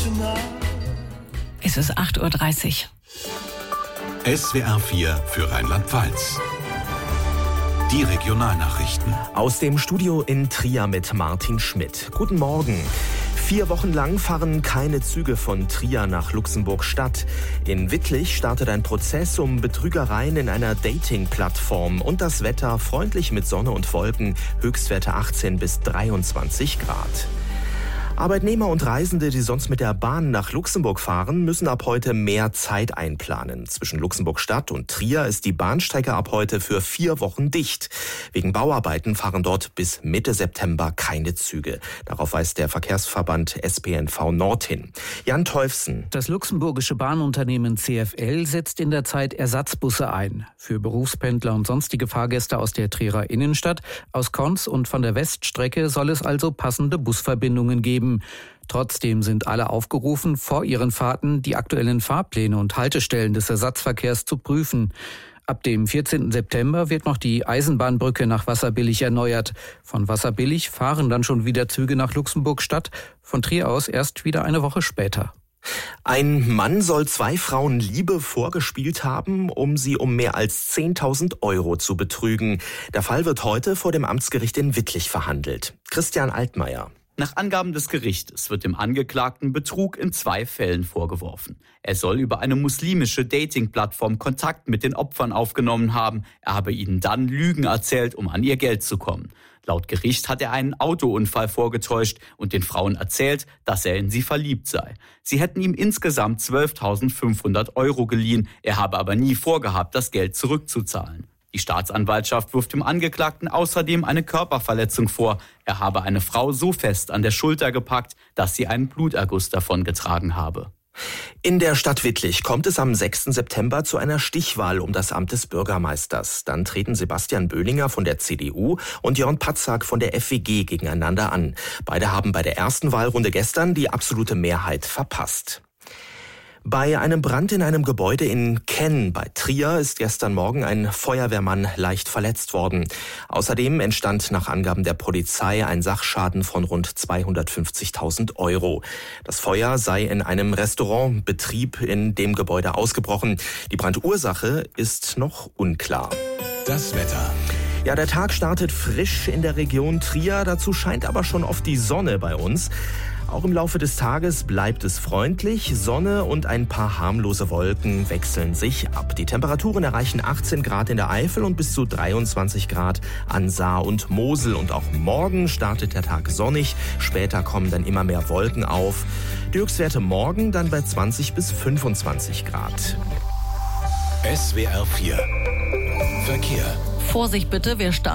Es ist 8:30 Uhr. SWR 4 für Rheinland-Pfalz. Die Regionalnachrichten. Aus dem Studio in Trier mit Martin Schmidt. Guten Morgen. 4 Wochen lang fahren keine Züge von Trier nach Luxemburg-Stadt. In Wittlich startet ein Prozess um Betrügereien in einer Dating-Plattform. Und das Wetter freundlich mit Sonne und Wolken, Höchstwerte 18 bis 23 Grad. Arbeitnehmer und Reisende, die sonst mit der Bahn nach Luxemburg fahren, müssen ab heute mehr Zeit einplanen. Zwischen Luxemburg-Stadt und Trier ist die Bahnstrecke ab heute für 4 Wochen dicht. Wegen Bauarbeiten fahren dort bis Mitte September keine Züge. Darauf weist der Verkehrsverband SPNV Nord hin. Jan Teufsen. Das luxemburgische Bahnunternehmen CFL setzt in der Zeit Ersatzbusse ein. Für Berufspendler und sonstige Fahrgäste aus der Trierer Innenstadt, aus Konz und von der Weststrecke soll es also passende Busverbindungen geben. Trotzdem sind alle aufgerufen, vor ihren Fahrten die aktuellen Fahrpläne und Haltestellen des Ersatzverkehrs zu prüfen. Ab dem 14. September wird noch die Eisenbahnbrücke nach Wasserbillig erneuert. Von Wasserbillig fahren dann schon wieder Züge nach Luxemburg-Stadt, von Trier aus erst wieder eine Woche später. Ein Mann soll 2 Frauen Liebe vorgespielt haben, um sie um mehr als 10.000 Euro zu betrügen. Der Fall wird heute vor dem Amtsgericht in Wittlich verhandelt. Christian Altmaier. Nach Angaben des Gerichts wird dem Angeklagten Betrug in 2 Fällen vorgeworfen. Er soll über eine muslimische Dating-Plattform Kontakt mit den Opfern aufgenommen haben. Er habe ihnen dann Lügen erzählt, um an ihr Geld zu kommen. Laut Gericht hat er einen Autounfall vorgetäuscht und den Frauen erzählt, dass er in sie verliebt sei. Sie hätten ihm insgesamt 12.500 Euro geliehen. Er habe aber nie vorgehabt, das Geld zurückzuzahlen. Die Staatsanwaltschaft wirft dem Angeklagten außerdem eine Körperverletzung vor. Er habe eine Frau so fest an der Schulter gepackt, dass sie einen Bluterguss davongetragen habe. In der Stadt Wittlich kommt es am 6. September zu einer Stichwahl um das Amt des Bürgermeisters. Dann treten Sebastian Böhlinger von der CDU und Jörn Patzak von der FWG gegeneinander an. Beide haben bei der ersten Wahlrunde gestern die absolute Mehrheit verpasst. Bei einem Brand in einem Gebäude in Kenn bei Trier ist gestern Morgen ein Feuerwehrmann leicht verletzt worden. Außerdem entstand nach Angaben der Polizei ein Sachschaden von rund 250.000 Euro. Das Feuer sei in einem Restaurantbetrieb in dem Gebäude ausgebrochen. Die Brandursache ist noch unklar. Das Wetter. Ja, der Tag startet frisch in der Region Trier. Dazu scheint aber schon oft die Sonne bei uns. Auch im Laufe des Tages bleibt es freundlich. Sonne und ein paar harmlose Wolken wechseln sich ab. Die Temperaturen erreichen 18 Grad in der Eifel und bis zu 23 Grad an Saar und Mosel. Und auch morgen startet der Tag sonnig. Später kommen dann immer mehr Wolken auf. Die Höchstwerte morgen dann bei 20 bis 25 Grad. SWR 4 Verkehr. Vorsicht bitte, wer stark